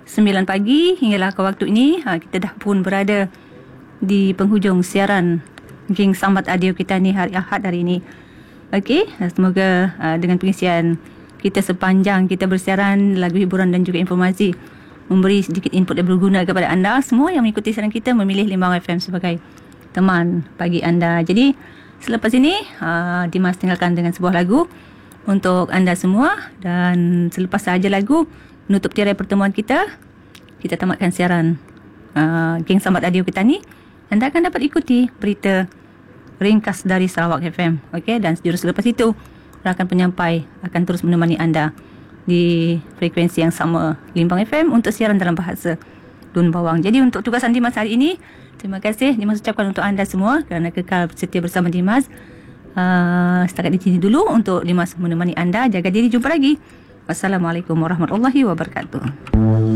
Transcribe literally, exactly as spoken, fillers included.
sembilan pagi hinggalah ke waktu ini, ha, kita dah pun berada di penghujung siaran Geng Sambat Audio kita ni hari Ahad hari ini. Okey, semoga uh, dengan pengisian kita sepanjang kita bersiaran, lagu hiburan dan juga informasi memberi sedikit input yang berguna kepada anda semua yang mengikuti siaran kita, memilih Limbang F M sebagai teman bagi anda. Jadi selepas ini uh, Dimas tinggalkan dengan sebuah lagu untuk anda semua, dan selepas sahaja lagu menutup tirai pertemuan kita, kita tamatkan siaran uh, Geng Sambat Radio kita ni. Anda akan dapat ikuti berita ringkas dari Sarawak F M. Okey, dan sejurus selepas itu rakan penyampai akan terus menemani anda di frekuensi yang sama, Limbang F M, untuk siaran dalam bahasa Dun Bawang. Jadi untuk tugasan Dimas hari ini, terima kasih Dimas ucapkan untuk anda semua kerana kekal setia bersama Dimas. Uh, setakat di sini dulu untuk Dimas menemani anda. Jaga diri, jumpa lagi. Wassalamualaikum warahmatullahi wabarakatuh.